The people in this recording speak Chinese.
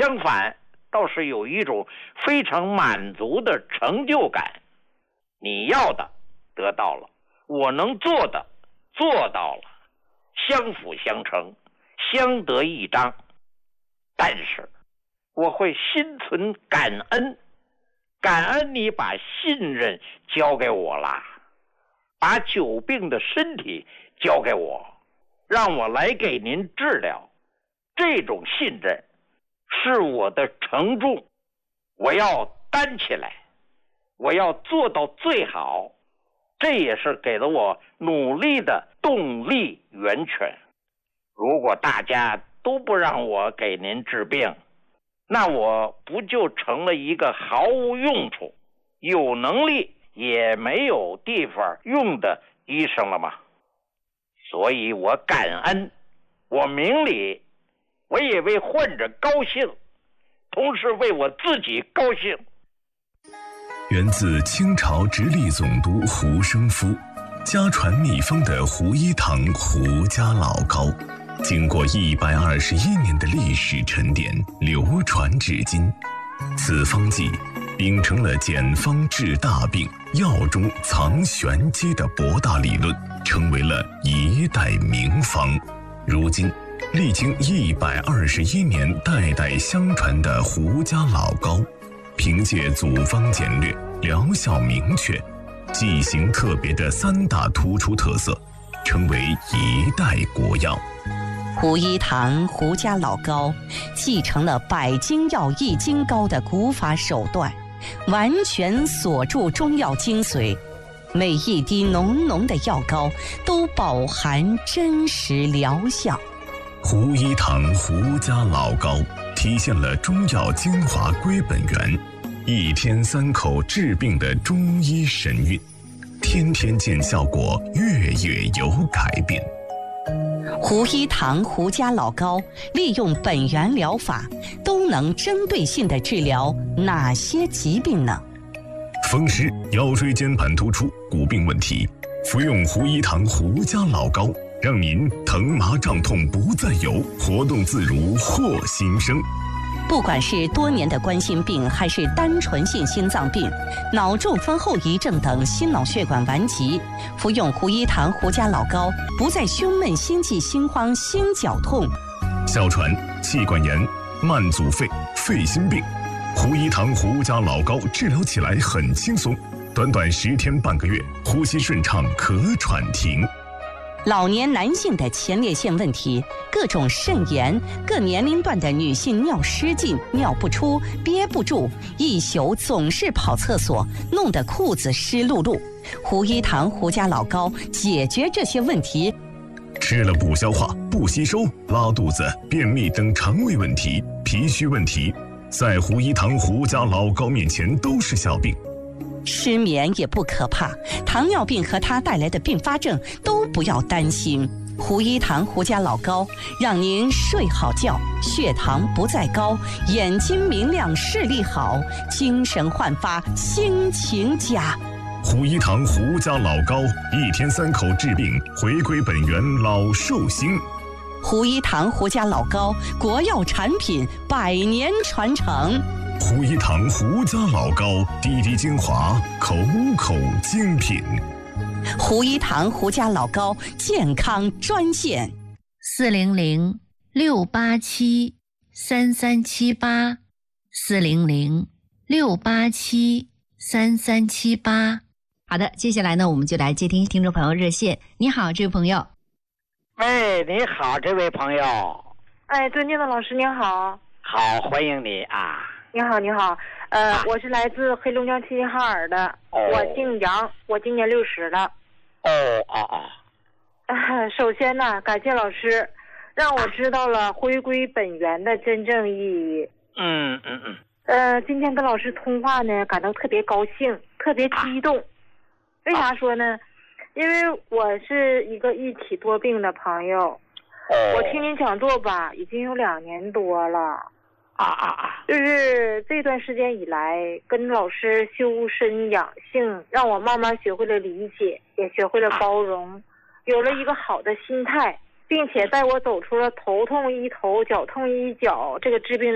相反，倒是有一种非常满足的成就感。你要的得到了，我能做的做到了，相辅相成，相得益彰。但是我会心存感恩，感恩你把信任交给我啦，把久病的身体交给我，让我来给您治疗。这种信任是我的承重，我要担起来，我要做到最好，这也是给了我努力的动力源泉。如果大家都不让我给您治病，那我不就成了一个毫无用处、有能力也没有地方用的医生了吗？所以我感恩，我明理，我也为患者高兴，同时为我自己高兴。 源自清朝直隶总督胡生夫，家传秘方的胡一堂胡家老膏，经过121年的历史沉淀，流传至今。此方剂秉承了简方治大病、药中藏玄机的博大理论，成为了一代名方。如今历经121年代代相传的胡家老膏，凭借组方简略、疗效明确、剂型特别的3大突出特色，成为一代国药。 胡一堂胡家老膏继承了百金药益精膏的古法手段，完全锁住中药精髓，每一滴浓浓的药膏都饱含真实疗效。 胡一堂胡家老膏体现了中药精华归本源，1天3口治病的中医神韵，天天见效果，月月有改变。 胡一堂胡家老膏利用本源疗法，都能针对性地治疗哪些疾病呢？ 风湿、腰椎间盘突出、骨病问题，服用胡一堂胡家老膏，让您疼麻胀痛不再有，活动自如获新生。 不管是多年的冠心病，还是单纯性心脏病、脑中风后遗症等心脑血管顽疾，服用胡一堂胡家老膏，不再胸闷、心悸、心慌、心绞痛。 哮喘、气管炎、慢阻肺、肺心病，胡一堂胡家老膏治疗起来很轻松，短短10天半个月，呼吸顺畅，咳喘停。 老年男性的前列腺问题，各种肾炎，各年龄段的女性尿失禁、尿不出、憋不住，一宿总是跑厕所，弄得裤子湿漉漉。胡一堂胡家老膏解决这些问题。 吃了不消化、不吸收、拉肚子、便秘等肠胃问题、脾虚问题，在胡一堂胡家老膏面前都是小病。 失眠也不可怕，糖尿病和它带来的并发症都不要担心。胡一堂胡家老膏让您睡好觉，血糖不再高，眼睛明亮，视力好，精神焕发，心情佳。 胡一堂胡家老膏，1天3口治病，回归本源，老寿星。 胡一堂胡家老膏，国药产品，100年传承。 胡一堂胡家老膏，滴滴精华，口口精品。 胡一堂胡家老膏健康专线 400-687-3378，400-687-3378。好的，接下来呢，我们就来接听听众朋友热线。你好，这位朋友。 喂，你好，这位朋友。 哎，尊敬的老师您好。 好，欢迎你啊。 你好，你好，我是来自黑龙江齐齐哈尔的，我姓杨，我今年60了。首先呢，感谢老师，让我知道了回归本源的真正意义。今天跟老师通话呢，感到特别高兴，特别激动。为啥说呢？因为我是一个一体多病的朋友，我听您讲座吧，已经有2年多了。就是这段时间以来，跟老师修身养性，让我慢慢学会了理解，也学会了包容，有了一个好的心态，并且带我走出了头痛医头、脚痛医脚这个治病